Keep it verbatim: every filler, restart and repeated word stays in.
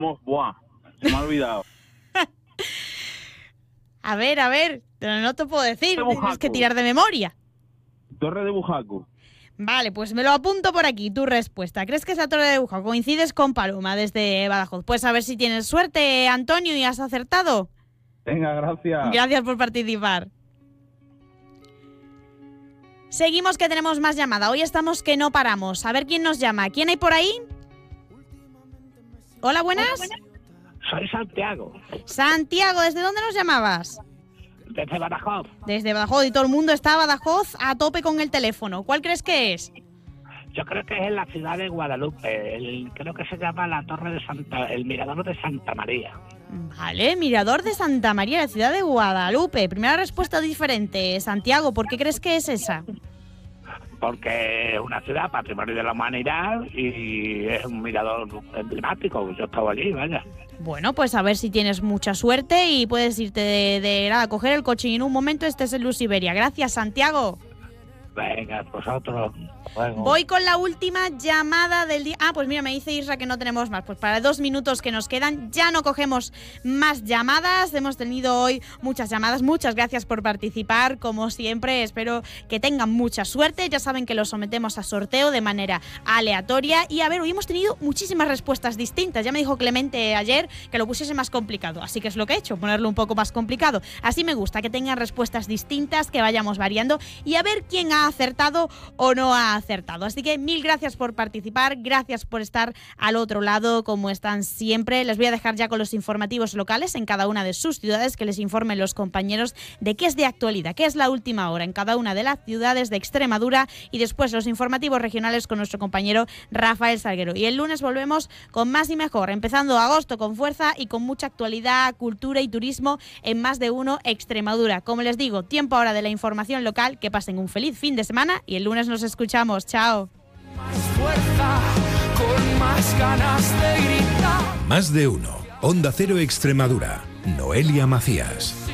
Buah, se me ha olvidado. A ver, a ver, no te puedo decir, De Bujaco. tienes que tirar de memoria. Torre de Bujaco. Vale, pues me lo apunto por aquí, tu respuesta. ¿Crees que esa Torre de Bujaco? Coincides con Paloma desde Badajoz. Pues a ver si tienes suerte, Antonio, y has acertado. Venga, gracias. Gracias por participar. Seguimos, que tenemos más llamada. Hoy estamos que no paramos. A ver quién nos llama. ¿Quién hay por ahí? Hola, buenas. Hola, buenas. Soy Santiago. Santiago, ¿desde dónde nos llamabas? Desde Badajoz. Desde Badajoz, y todo el mundo está a Badajoz a tope con el teléfono. ¿Cuál crees que es? Yo creo que es en la ciudad de Guadalupe. El, creo que se llama la Torre de Santa... El Mirador de Santa María. Vale, Mirador de Santa María, la ciudad de Guadalupe. Primera respuesta diferente. Santiago, ¿por qué crees que es esa? Porque es una ciudad patrimonio de la humanidad y es un mirador emblemático. Yo estaba allí, vaya. Bueno, pues a ver si tienes mucha suerte y puedes irte de, de nada, coger el coche y en un momento estés en Luz Iberia. Gracias, Santiago. Venga, vosotros. Bueno. Voy con la última llamada del día. Ah, pues mira, me dice Isra que no tenemos más. Pues para dos minutos que nos quedan ya no cogemos más llamadas. Hemos tenido hoy muchas llamadas. Muchas gracias por participar. Como siempre, espero que tengan mucha suerte. Ya saben que lo sometemos a sorteo de manera aleatoria. Y a ver, hoy hemos tenido muchísimas respuestas distintas. Ya me dijo Clemente ayer que lo pusiese más complicado. Así que es lo que he hecho, ponerlo un poco más complicado. Así me gusta, que tengan respuestas distintas, que vayamos variando y a ver quién ha acertado o no ha acertado. Así que mil gracias por participar, gracias por estar al otro lado como están siempre. Les voy a dejar ya con los informativos locales en cada una de sus ciudades, que les informen los compañeros de qué es de actualidad, qué es la última hora en cada una de las ciudades de Extremadura, y después los informativos regionales con nuestro compañero Rafael Salguero. Y el lunes volvemos con más y mejor, empezando agosto con fuerza y con mucha actualidad, cultura y turismo en Más de Uno Extremadura. Como les digo, tiempo ahora de la información local. Que pasen un feliz fin de semana y el lunes nos escuchamos. Chao. Más fuerza, con más ganas de gritar. Más de Uno. Onda Cero Extremadura. Noelia Macías.